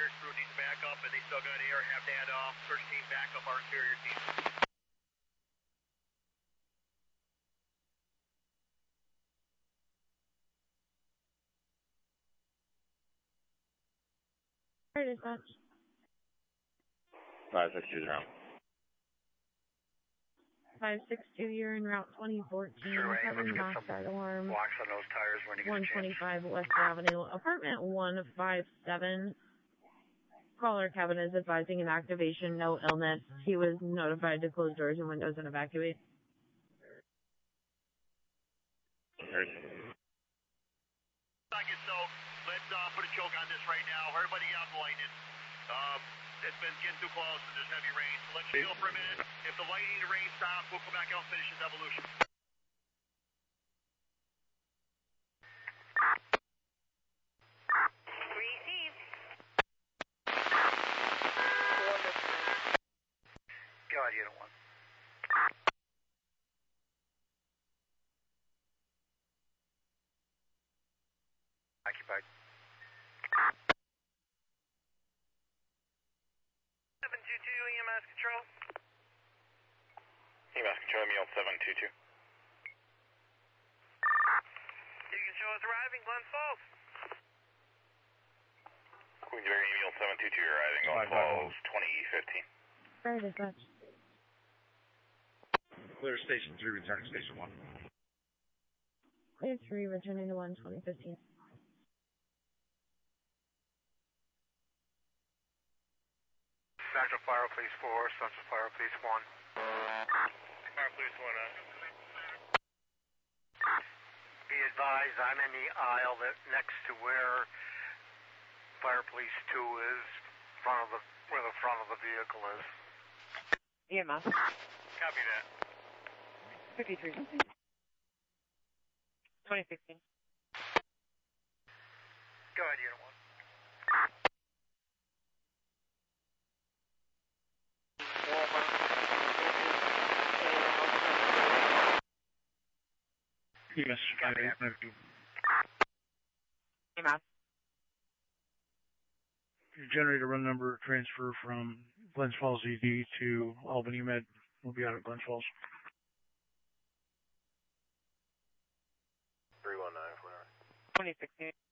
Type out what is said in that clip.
interior crew needs backup, and they still got air. Have that search team back up our interior team. Where is that? 562 is around. 562, you're in Route 2014, Kevin Moscow Alarm, Blocks on those tires when you get 125 West Avenue, apartment 157. Caller Kevin is advising an activation, no illness. He was notified to close doors and windows and evacuate. So let's put a choke on this right now. Everybody out blinded. It's been getting too close and there's heavy rain. So let's chill for a minute. If the lightning and rain stops, we'll come back out and finish this evolution. Received. Go ahead, Unit 1. Occupied. 722 EMS control. EMS control, Mule 722. You can show us arriving, Glen Falls. Queensbury, Mule 722, arriving, Glen Falls, 2015. Where is that? Clear Station 3, returning Station 1. Clear 3, returning to 1, 2015. Central Fire Police 4, Central Fire Police 1. Fire Police 1, Be advised, I'm in the aisle that next to where Fire Police 2 is, where the front of the vehicle is. EMS. Copy that. 53. 2016. Go ahead, Unit 1. EMS 5892. EMS. Your generator run number transfer from Glens Falls ED to Albany Med. We'll be out at Glens Falls. 319, 2016.